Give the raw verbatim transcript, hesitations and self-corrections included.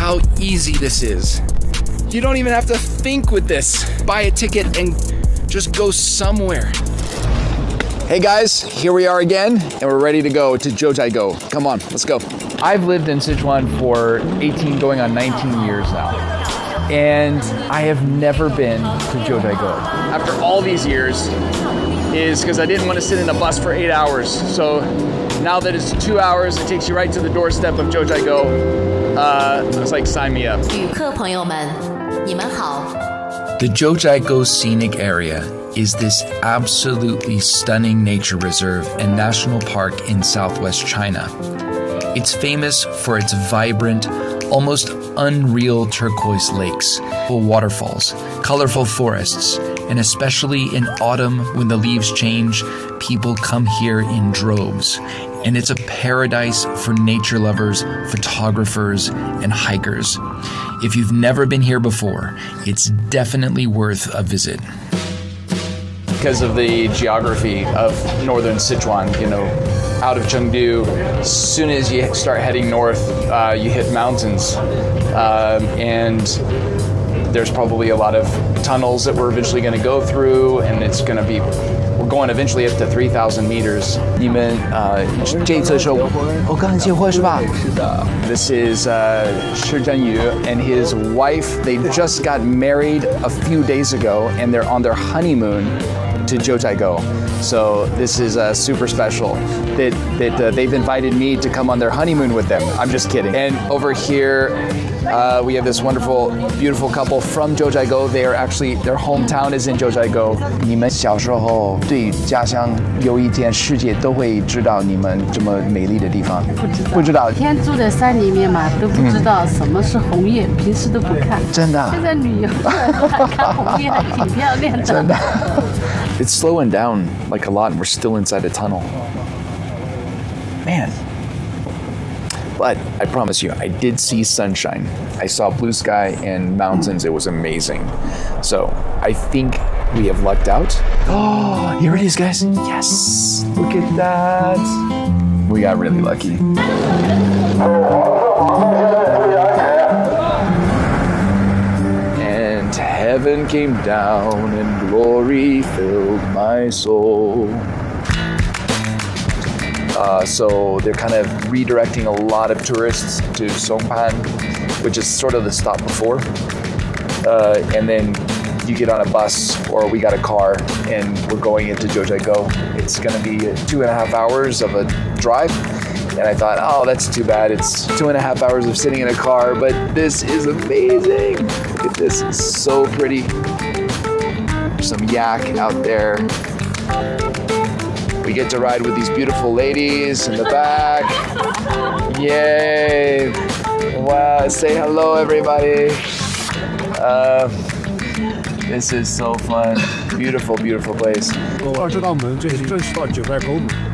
how easy this is. You don't even have to think with this. Buy a ticket and just go somewhere. Hey guys, here we are again, and we're ready to go to Jiuzhaigou. Come on, let's go. I've lived in Sichuan for eighteen, going on nineteen years now, and I have never been to Jiuzhaigou. After all these years, is because I didn't want to sit in a bus for eight hours. So now that it's two hours, it takes you right to the doorstep of Jiuzhaigou. Uh, I was like, sign me up. 旅客朋友们，你们好。 The Jiuzhaigou Scenic Area is this absolutely stunning nature reserve and national park in southwest China. It's famous for its vibrant, almost unreal turquoise lakes, waterfalls, colorful forests, and especially in autumn when the leaves change, people come here in droves. And it's a paradise for nature lovers, photographers, and hikers. If you've never been here before, it's definitely worth a visit. Because of the geography of northern Sichuan, you know, out of Chengdu, as soon as you start heading north, uh, you hit mountains. Uh, and there's probably a lot of tunnels that we're eventually going to go through, and it's going to be, we're going eventually up to three thousand meters. 你们呃这一次的时候，我刚结婚是吧？是的。This is uh, Shi Zhenyu and his wife. They just got married a few days ago, and they're on their honeymoon to Jiuzhaigou. So this is uh, super special that, that uh, they've invited me to come on their honeymoon with them. I'm just kidding. And over here, uh, we have this wonderful, beautiful couple from Jiuzhaigou. They are actually, their hometown is in Jiuzhaigou. 你们小时候对家乡有一天世界都会知道你们这么美丽的地方。不知道。不知道。天住在山里面嘛，都不知道什么是红叶，平时都不看。真的。现在旅游还看红叶，还挺漂亮的。真的。It's slowing down like a lot, and we're still inside a tunnel. Man. But I promise you, I did see sunshine. I saw blue sky and mountains. It was amazing. So I think we have lucked out. Oh, here it is, guys. Yes. Look at that. We got really lucky. And heaven came down and glory filled my soul. Uh, so they're kind of redirecting a lot of tourists to Songpan, which is sort of the stop before. Uh, and then you get on a bus, or we got a car, and we're going into Jiuzhaigou. It's going to be two and a half hours of a drive. And I thought, oh, that's too bad. It's two and a half hours of sitting in a car, but this is amazing. Look at this, it's so pretty. There's some yak out there. We get to ride with these beautiful ladies in the back. Yay! Wow, say hello, everybody. Uh, this is so fun. Beautiful, beautiful place. 我知道我们这这是到九寨沟嘛。